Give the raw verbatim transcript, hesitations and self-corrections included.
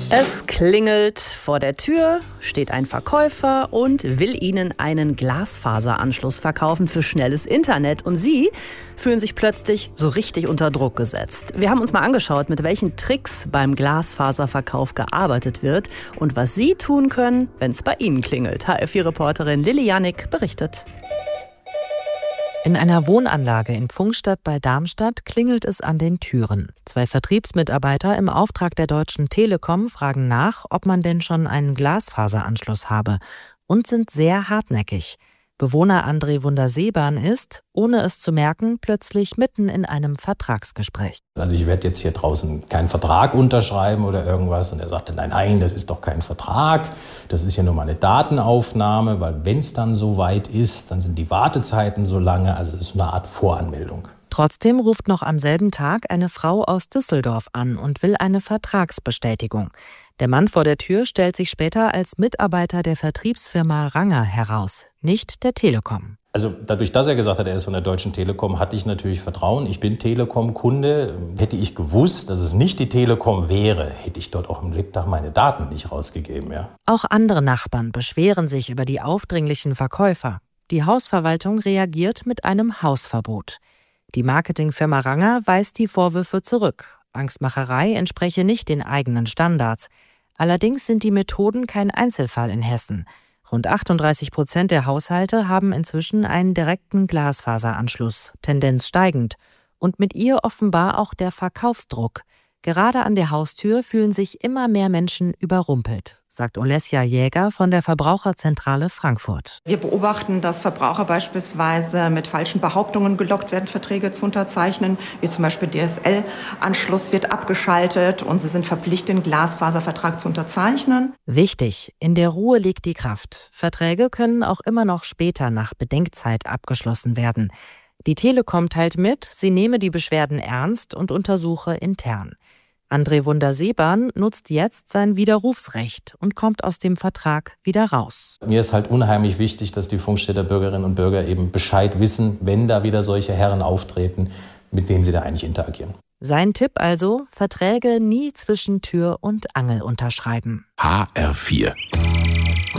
Es klingelt, vor der Tür steht ein Verkäufer und will Ihnen einen Glasfaseranschluss verkaufen für schnelles Internet. Und Sie fühlen sich plötzlich so richtig unter Druck gesetzt. Wir haben uns mal angeschaut, mit welchen Tricks beim Glasfaserverkauf gearbeitet wird und was Sie tun können, wenn es bei Ihnen klingelt. H F vier Reporterin Lilly Janik berichtet. In einer Wohnanlage in Pfungstadt bei Darmstadt klingelt es an den Türen. Zwei Vertriebsmitarbeiter im Auftrag der Deutschen Telekom fragen nach, ob man denn schon einen Glasfaseranschluss habe, und sind sehr hartnäckig. Bewohner André Wunder-Seebahn ist, ohne es zu merken, plötzlich mitten in einem Vertragsgespräch. Also ich werde jetzt hier draußen keinen Vertrag unterschreiben oder irgendwas. Und er sagte, nein, nein, das ist doch kein Vertrag. Das ist ja nur mal eine Datenaufnahme, weil wenn es dann so weit ist, dann sind die Wartezeiten so lange. Also es ist eine Art Voranmeldung. Trotzdem ruft noch am selben Tag eine Frau aus Düsseldorf an und will eine Vertragsbestätigung. Der Mann vor der Tür stellt sich später als Mitarbeiter der Vertriebsfirma Ranger heraus, nicht der Telekom. Also dadurch, dass er gesagt hat, er ist von der Deutschen Telekom, hatte ich natürlich Vertrauen. Ich bin Telekom-Kunde. Hätte ich gewusst, dass es nicht die Telekom wäre, hätte ich dort auch im Lebtag meine Daten nicht rausgegeben. Ja. Auch andere Nachbarn beschweren sich über die aufdringlichen Verkäufer. Die Hausverwaltung reagiert mit einem Hausverbot. Die Marketingfirma Ranger weist die Vorwürfe zurück. Angstmacherei entspreche nicht den eigenen Standards. Allerdings sind die Methoden kein Einzelfall in Hessen. Rund achtunddreißig Prozent der Haushalte haben inzwischen einen direkten Glasfaseranschluss, Tendenz steigend. Und mit ihr offenbar auch der Verkaufsdruck. Gerade an der Haustür fühlen sich immer mehr Menschen überrumpelt, sagt Olesja Jäger von der Verbraucherzentrale Frankfurt. Wir beobachten, dass Verbraucher beispielsweise mit falschen Behauptungen gelockt werden, Verträge zu unterzeichnen, wie zum Beispiel D S L-Anschluss wird abgeschaltet und sie sind verpflichtet, den Glasfaservertrag zu unterzeichnen. Wichtig, in der Ruhe liegt die Kraft. Verträge können auch immer noch später nach Bedenkzeit abgeschlossen werden. Die Telekom teilt mit, sie nehme die Beschwerden ernst und untersuche intern. André Wunder-Seebahn nutzt jetzt sein Widerrufsrecht und kommt aus dem Vertrag wieder raus. Mir ist halt unheimlich wichtig, dass die Pfungstädter Bürgerinnen und Bürger eben Bescheid wissen, wenn da wieder solche Herren auftreten, mit wem sie da eigentlich interagieren. Sein Tipp also, Verträge nie zwischen Tür und Angel unterschreiben. H R vier